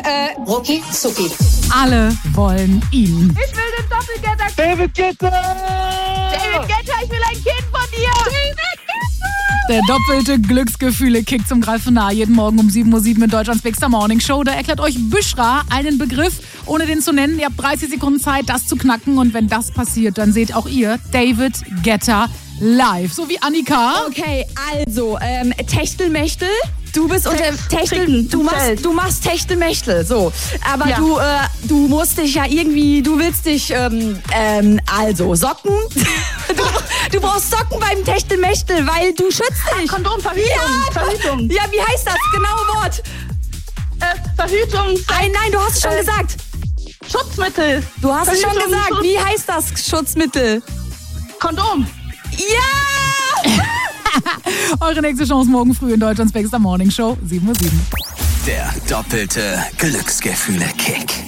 Rucki Zucki. Alle wollen ihn. Ich will den Doppelgetter. David Guetta! David Guetta, ich will ein Kind von dir. David Guetta. Der doppelte Glücksgefühle-Kick zum Greifen nah. Jeden Morgen um 7:07 Uhr in Deutschlands Big Star Morning Show. Da erklärt euch Büschra einen Begriff, ohne den zu nennen. Ihr habt 30 Sekunden Zeit, das zu knacken. Und wenn das passiert, dann seht auch ihr David Guetta live. So wie Annika. Okay, also, Techtelmechtel. Du bist unter Techtel, du machst Techtelmechtel, so. Aber Ja. du musst dich ja irgendwie, du willst dich, also Socken. Du brauchst Socken beim Techtelmechtel, weil du schützt dich. Kondom, Verhütung. Verhütung. Ja, wie heißt das? Genaue Wort. Verhütung. Nein, du hast es schon gesagt. Schutzmittel. Du hast es schon Verhütung, gesagt. Schutz- Wie heißt das Schutzmittel? Kondom. Ja! Eure nächste Chance morgen früh in Deutschlands Big Star Morning Show, 7:07 Uhr. Der doppelte Glücksgefühle-Kick.